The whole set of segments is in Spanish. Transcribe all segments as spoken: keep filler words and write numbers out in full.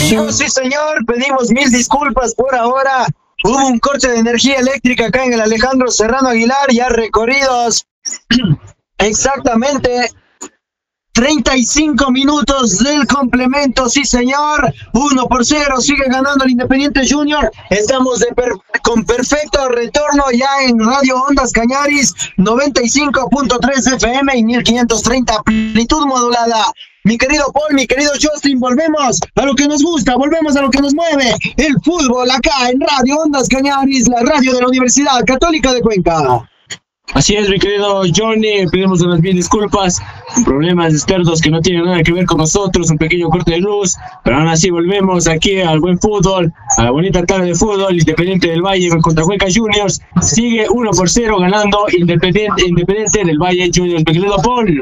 Amigos, sí señor, pedimos mil disculpas por ahora. Hubo un corte de energía eléctrica acá en el Alejandro Serrano Aguilar, ya recorridos exactamente treinta y cinco minutos del complemento, sí señor, uno por cero, sigue ganando el Independiente Junior. Estamos de per con perfecto retorno ya en Radio Ondas Cañaris, noventa y cinco punto tres F M y mil quinientos treinta amplitud modulada. Mi querido Paul, mi querido Justin, volvemos a lo que nos gusta, volvemos a lo que nos mueve, el fútbol acá en Radio Ondas Cañaris, la radio de la Universidad Católica de Cuenca. Así es, mi querido Johnny, pedimos unas mil disculpas, problemas externos que no tienen nada que ver con nosotros, un pequeño corte de luz, pero aún así volvemos aquí al buen fútbol, a la bonita tarde de fútbol. Independiente del Valle contra Cuenca Juniors, sigue uno por cero ganando Independiente, Independiente del Valle Juniors, mi querido Paul.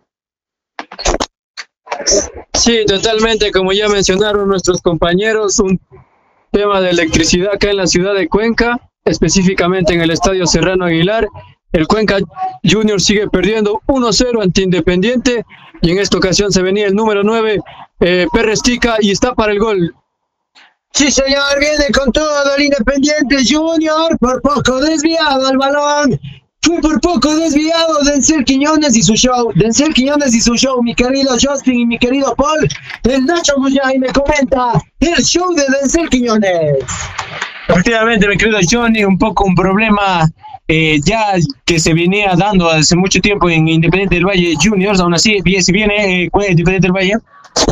Sí, totalmente, como ya mencionaron nuestros compañeros, un tema de electricidad acá en la ciudad de Cuenca, específicamente en el Estadio Serrano Aguilar. El Cuenca Junior sigue perdiendo uno cero ante Independiente, y en esta ocasión se venía el número nueve, eh, Perrestica, y está para el gol. Sí señor, viene con todo el Independiente Junior, por poco desviado el balón. Fue por poco desviado Denzel Quiñones y su show, Denzel Quiñones y su show, mi querido Justin y mi querido Paul. El Nacho Guyay me comenta el show de Denzel Quiñones. Efectivamente, mi querido Johnny, un poco un problema eh, ya que se venía dando hace mucho tiempo en Independiente del Valle Juniors. Aún así, bien, si viene eh, Independiente del Valle.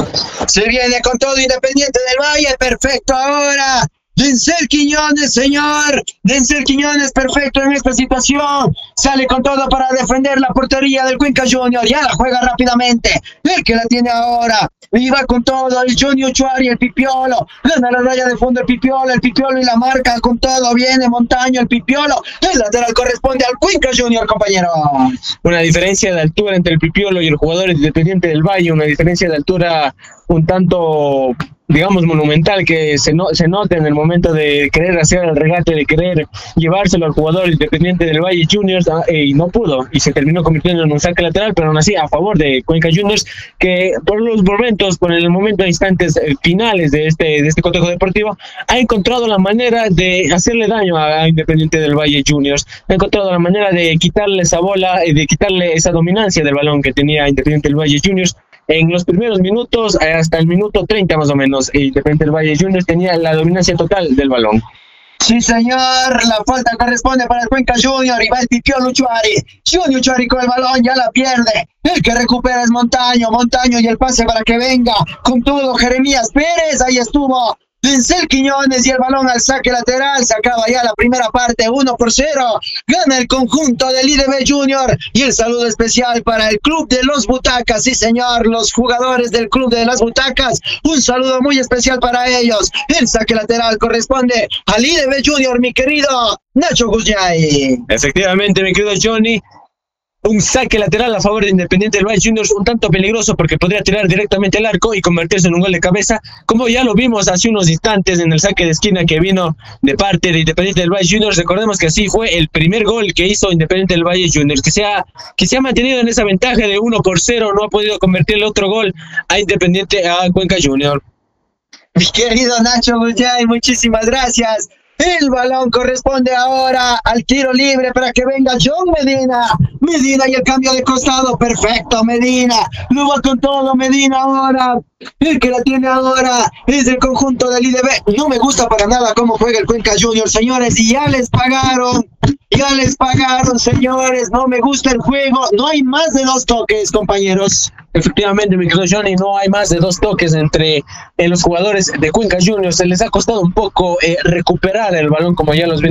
Se viene con todo Independiente del Valle, perfecto ahora. Denzel Quiñones, señor. Denzel Quiñones, perfecto en esta situación. Sale con todo para defender la portería del Cuenca Junior. Ya la juega rápidamente. El que la tiene ahora. Y va con todo el Johnny Uchuari, el Pipiolo. Gana la raya de fondo el Pipiolo. El Pipiolo y la marca con todo. Viene Montaño, el Pipiolo. El lateral corresponde al Cuenca Junior, compañero. Una diferencia de altura entre el Pipiolo y el jugador Independiente del Valle. Una diferencia de altura un tanto, digamos, monumental, que se, no, se nota en el momento de querer hacer el regate, de querer llevárselo al jugador Independiente del Valle Juniors, eh, y no pudo, y se terminó convirtiendo en un saque lateral, pero aún así a favor de Cuenca Juniors, que por los momentos, por el momento de instantes eh, finales de este, de este cotejo deportivo, ha encontrado la manera de hacerle daño a, a Independiente del Valle Juniors, ha encontrado la manera de quitarle esa bola, eh, de quitarle esa dominancia del balón que tenía Independiente del Valle Juniors. En los primeros minutos, hasta el minuto treinta más o menos, Independiente del Valle Juniors tenía la dominancia total del balón. Sí señor, la falta corresponde para el Cuenca Junior, y va el Pipiolo Uchuari. Johnny Uchuari con el balón, ya la pierde. El que recupera es Montaño, Montaño y el pase para que venga con todo Jeremías Pérez, ahí estuvo Denzel Quiñones y el balón al saque lateral. Se acaba ya la primera parte, uno por cero. Gana el conjunto del I D B Junior. Y el saludo especial para el Club de los Butacas. Sí, señor, los jugadores del Club de las Butacas. Un saludo muy especial para ellos. El saque lateral corresponde al I D B Junior, mi querido Nacho Guzmán. Efectivamente, mi querido Johnny. Un saque lateral a favor de Independiente del Valle Juniors, un tanto peligroso porque podría tirar directamente al arco y convertirse en un gol de cabeza, como ya lo vimos hace unos instantes en el saque de esquina que vino de parte de Independiente del Valle Juniors. Recordemos que así fue el primer gol que hizo Independiente del Valle Juniors, que se ha, que se ha mantenido en esa ventaja de uno por cero, no ha podido convertir el otro gol a Independiente, a Cuenca Junior. Mi querido Nacho Guzmán, muchísimas gracias. El balón corresponde ahora al tiro libre para que venga John Medina. Medina y el cambio de costado. Perfecto, Medina. Lo va con todo Medina ahora. El que la tiene ahora es el conjunto del I D B. No me gusta para nada cómo juega el Cuenca Junior, señores. Y ya les pagaron. Ya les pagaron, señores. No me gusta el juego. No hay más de dos toques, compañeros. Efectivamente, mi querido Johnny, no hay más de dos toques entre eh, los jugadores de Cuenca Juniors. Se les ha costado un poco eh, recuperar el balón, como ya los